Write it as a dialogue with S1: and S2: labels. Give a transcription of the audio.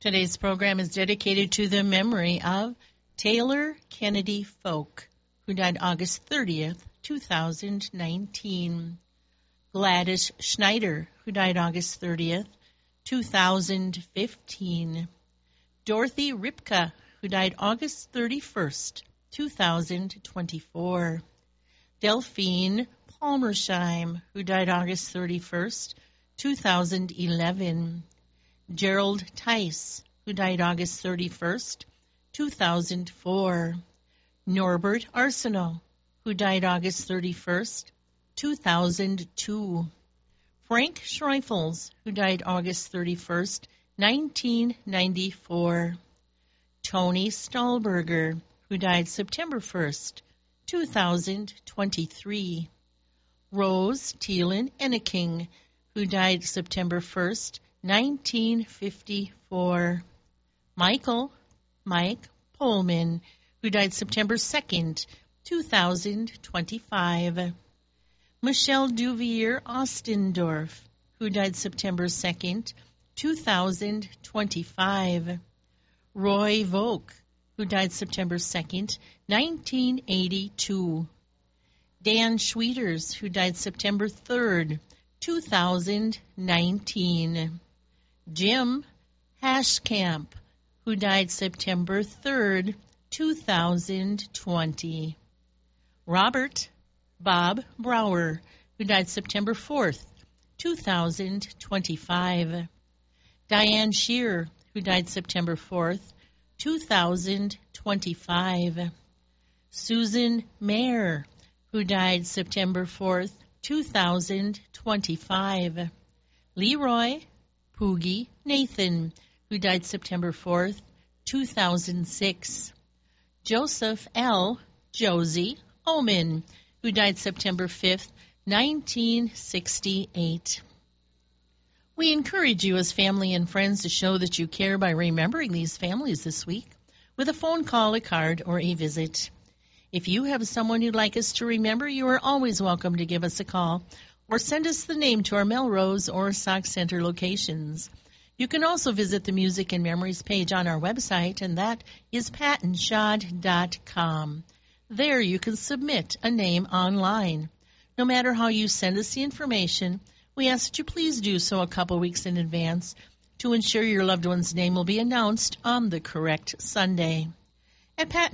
S1: Today's program is dedicated to the memory of Taylor Kennedy Folk, who died August 30th, 2019. Gladys Schneider, who died August 30th, 2015. Dorothy Ripka, who died August 31st, 2024. Delphine Palmersheim, who died August 31st, 2011. Gerald Tice, who died August 31st, 2004. Norbert Arsenault, who died August 31st, 2002. Frank Schreifels, who died August 31st, 1994. Tony Stahlberger, who died September 1st, 2023. Rose Thielen Enneking, who died September 1st, 1954. Mike Pullman, who died September 2nd, 2025. Michelle Duvier Ostendorf, who died September 2nd, 2025. Roy Volk, who died September 2nd, 1982. Dan Schwieters, who died September 3rd, 2019. Jim Hashkamp, who died September 3rd, 2020. Robert Bob Brower, who died September 4th, 2025. Diane Shear, who died September 4th, 2025. Susan Mayer, who died September 4th, 2025. Leroy Poogie Nathan, who died September 4th, 2006. Joseph L. Josie Oman, who died September 5th, 1968. We encourage you as family and friends to show that you care by remembering these families this week with a phone call, a card, or a visit. If you have someone you'd like us to remember, you are always welcome to give us a call or send us the name to our Melrose or Sauk Center locations. You can also visit the Music and Memories page on our website, and that is patandshad.com. There you can submit a name online. No matter how you send us the information, we ask that you please do so a couple weeks in advance to ensure your loved one's name will be announced on the correct Sunday. At Pat